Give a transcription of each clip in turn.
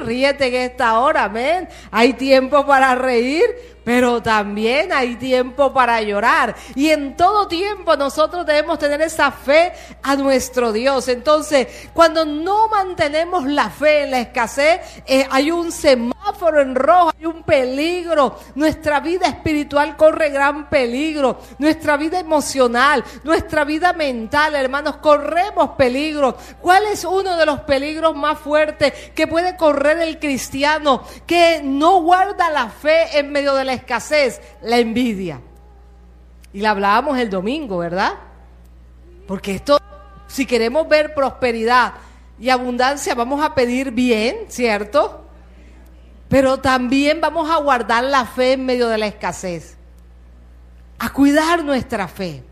ríete en esta hora, amén. Hay tiempo para reír, pero también hay tiempo para llorar. Y en todo tiempo nosotros debemos tener esa fe a nuestro Dios. Entonces, cuando no mantenemos la fe en la escasez, hay un semáforo en rojo, hay un peligro. Nuestra vida espiritual corre gran peligro. Nuestra vida emocional, nuestra vida mental, hermanos, corremos peligro. ¿Cuál es uno de los peligros más fuertes que puede correr el cristiano que no guarda la fe en medio de la escasez? La envidia. Y la hablábamos el domingo, ¿verdad? Porque esto, si queremos ver prosperidad y abundancia, vamos a pedir bien, ¿cierto? Pero también vamos a guardar la fe en medio de la escasez, a cuidar nuestra fe.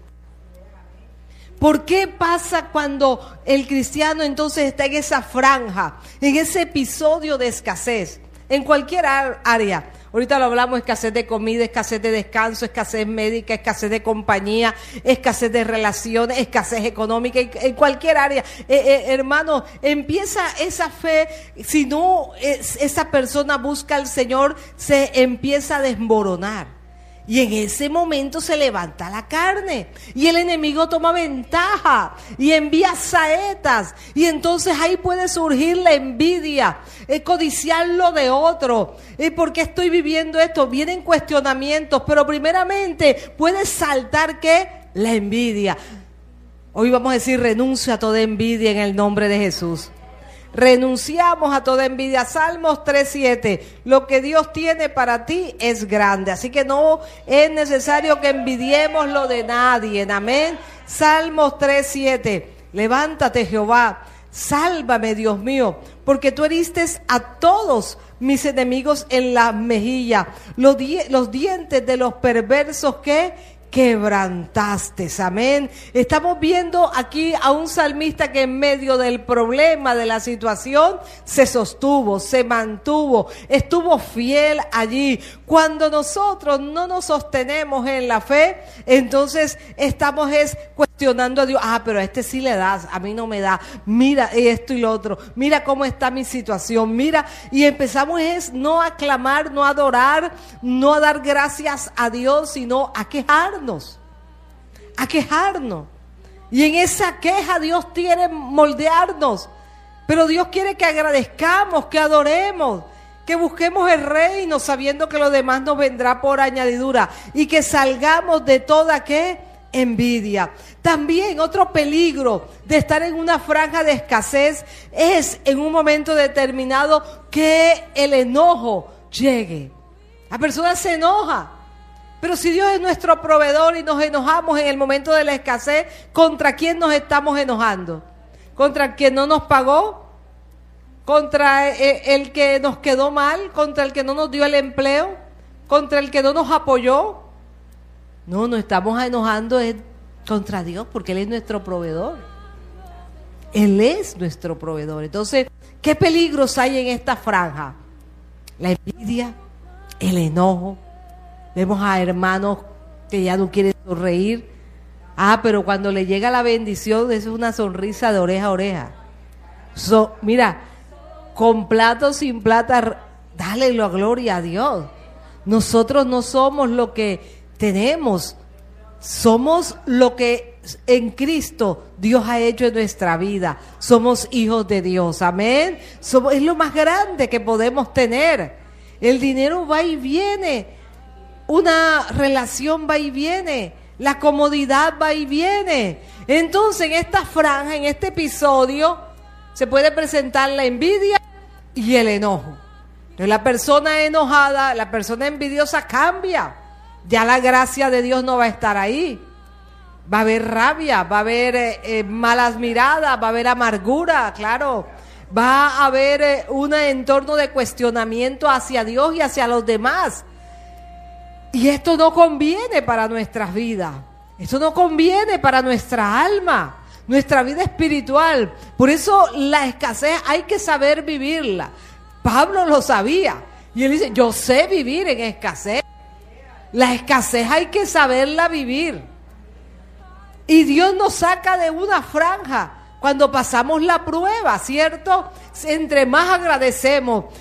¿Por qué pasa cuando el cristiano entonces está en esa franja, en ese episodio de escasez? En cualquier área. Ahorita lo hablamos: escasez de comida, escasez de descanso, escasez médica, escasez de compañía, escasez de relaciones, escasez económica, en cualquier área. Hermano, empieza esa fe, si no esa persona busca al Señor, se empieza a desmoronar. Y en ese momento se levanta la carne y el enemigo toma ventaja y envía saetas, y entonces ahí puede surgir la envidia, codiciar lo de otro. ¿Por qué estoy viviendo esto? Vienen cuestionamientos, pero primeramente puede saltar ¿qué? La envidia. Hoy vamos a decir: renuncio a toda envidia en el nombre de Jesús. Renunciamos a toda envidia. Salmos 3:7. Lo que Dios tiene para ti es grande, así que no es necesario que envidiemos lo de nadie. Amén. Salmos 3:7. Levántate, Jehová, sálvame, Dios mío, porque tú heriste a todos mis enemigos en la mejilla. Los dientes de los perversos que quebrantaste. Amén. Estamos viendo aquí a un salmista que en medio del problema, de la situación, se sostuvo, se mantuvo, estuvo fiel allí. Cuando nosotros no nos sostenemos en la fe, entonces estamos cuestionando a Dios. Pero a este sí le das, a mí no me da. Mira esto y lo otro, mira cómo está mi situación, mira. Y empezamos no a clamar, no a adorar, no a dar gracias a Dios, sino a quejarnos. A quejarnos. Y en esa queja Dios quiere moldearnos. Pero Dios quiere que agradezcamos, que adoremos, que busquemos el reino sabiendo que lo demás nos vendrá por añadidura, y que salgamos de toda envidia. También otro peligro de estar en una franja de escasez es en un momento determinado que el enojo llegue. La persona se enoja. Pero si Dios es nuestro proveedor y nos enojamos en el momento de la escasez, ¿contra quién nos estamos enojando? ¿Contra el que no nos pagó? ¿Contra el que nos quedó mal? ¿Contra el que no nos dio el empleo? ¿Contra el que no nos apoyó? No, nos estamos enojando contra Dios, porque Él es nuestro proveedor. Él es nuestro proveedor. Entonces, ¿qué peligros hay en esta franja? La envidia, el enojo. Vemos a hermanos que ya no quieren sonreír. Pero cuando le llega la bendición, eso es una sonrisa de oreja a oreja. Mira, con plata o sin plata, dale la gloria a Dios. Nosotros no somos lo que tenemos, somos lo que en Cristo Dios ha hecho en nuestra vida. Somos hijos de Dios, amén. Es lo más grande que podemos tener. El dinero va y viene. Una relación va y viene, la comodidad va y viene. Entonces en esta franja, en este episodio, se puede presentar la envidia y el enojo. Entonces la persona enojada, la persona envidiosa cambia. Ya la gracia de Dios no va a estar ahí. Va a haber rabia, va a haber malas miradas, va a haber amargura, claro. Va a haber un entorno de cuestionamiento hacia Dios y hacia los demás. Y esto no conviene para nuestras vidas. Esto no conviene para nuestra alma, nuestra vida espiritual. Por eso la escasez hay que saber vivirla. Pablo lo sabía. Y él dice, yo sé vivir en escasez. La escasez hay que saberla vivir. Y Dios nos saca de una franja cuando pasamos la prueba, ¿cierto? Entre más agradecemos,